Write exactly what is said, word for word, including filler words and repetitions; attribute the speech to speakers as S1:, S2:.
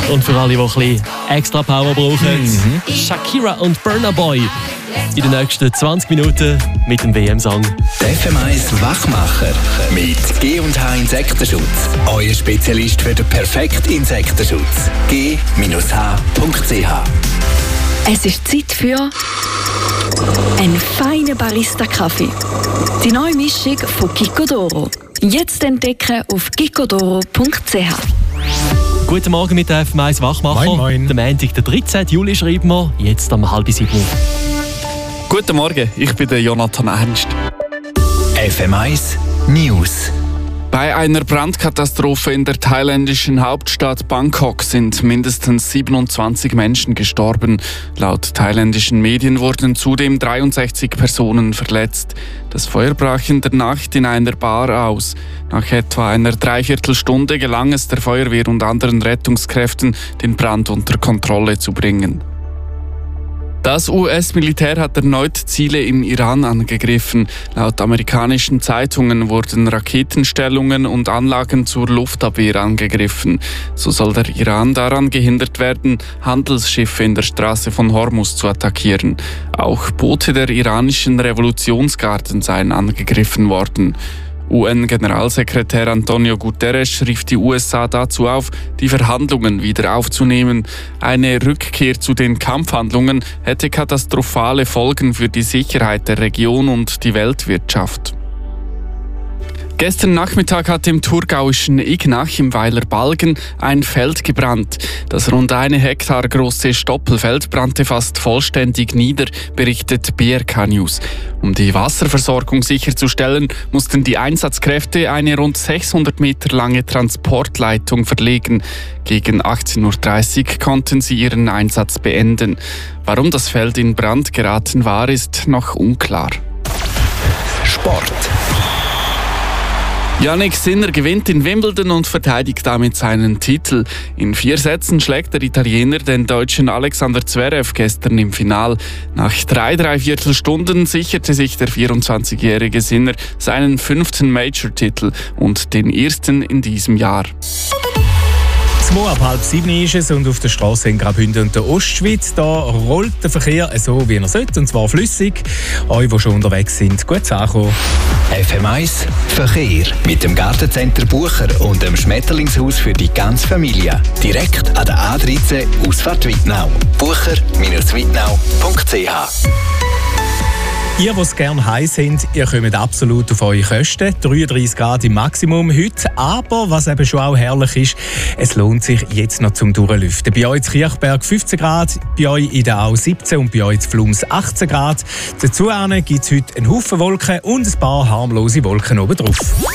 S1: Und für alle, die ein bisschen extra Power brauchen, mhm. Shakira und Burna Boy in den nächsten zwanzig Minuten mit dem W M-Song.
S2: Der F M eins Wachmacher mit G und H Insektenschutz. Euer Spezialist für den perfekten Insektenschutz. G H Punkt C H.
S3: Es ist Zeit für einen feinen Barista-Kaffee. Die neue Mischung von Gicodoro. Jetzt entdecken auf gicodoro Punkt C H.
S1: Guten Morgen mit der F M eins Wachmacher.
S4: Moin, moin.
S1: Der Montag, der dreizehnten Juli, schreiben wir, jetzt um halb sieben.
S4: Guten Morgen, ich bin der Jonathan Ernst.
S2: F M eins News.
S4: Bei einer Brandkatastrophe in der thailändischen Hauptstadt Bangkok sind mindestens siebenundzwanzig Menschen gestorben. Laut thailändischen Medien wurden zudem dreiundsechzig Personen verletzt. Das Feuer brach in der Nacht in einer Bar aus. Nach etwa einer Dreiviertelstunde gelang es der Feuerwehr und anderen Rettungskräften, den Brand unter Kontrolle zu bringen. Das U S-Militär hat erneut Ziele im Iran angegriffen. Laut amerikanischen Zeitungen wurden Raketenstellungen und Anlagen zur Luftabwehr angegriffen. So soll der Iran daran gehindert werden, Handelsschiffe in der Straße von Hormuz zu attackieren. Auch Boote der iranischen Revolutionsgarden seien angegriffen worden. U N-Generalsekretär Antonio Guterres rief die U S A dazu auf, die Verhandlungen wieder aufzunehmen. Eine Rückkehr zu den Kampfhandlungen hätte katastrophale Folgen für die Sicherheit der Region und die Weltwirtschaft. Gestern Nachmittag hat im thurgauischen Ignach im Weiler Balgen ein Feld gebrannt. Das rund eine Hektar große Stoppelfeld brannte fast vollständig nieder, berichtet B R K News. Um die Wasserversorgung sicherzustellen, mussten die Einsatzkräfte eine rund sechshundert Meter lange Transportleitung verlegen. Gegen achtzehn Uhr dreißig konnten sie ihren Einsatz beenden. Warum das Feld in Brand geraten war, ist noch unklar.
S2: Sport.
S4: Jannik Sinner gewinnt in Wimbledon und verteidigt damit seinen Titel. In vier Sätzen schlägt der Italiener den Deutschen Alexander Zverev gestern im Final. Nach drei Dreiviertelstunden sicherte sich der vierundzwanzigjährige Sinner seinen fünften Major-Titel und den ersten in diesem Jahr.
S5: Zwei ab halb sieben ist es und auf der Straße in Graubünden und der Ostschweiz, da rollt der Verkehr so, wie er sollte, und zwar flüssig. Euch, die schon unterwegs sind, gut ankommen.
S2: F M eins Verkehr mit dem Gartencenter Bucher und dem Schmetterlingshaus für die ganze Familie. Direkt an der A dreizehn Ausfahrt Wittnau. bucher Bindestrich wittnau Punkt C H.
S5: Ihr, die es gerne heiß sind, ihr kommt absolut auf eure Kosten. dreiunddreißig Grad im Maximum heute. Aber, was eben schon auch herrlich ist, es lohnt sich jetzt noch zum Durchlüften. Bei euch in Kirchberg fünfzehn Grad, bei euch in der Au siebzehn und bei euch in Flums achtzehn Grad. Dazu gibt es heute einen Haufen Wolken und ein paar harmlose Wolken oben drauf.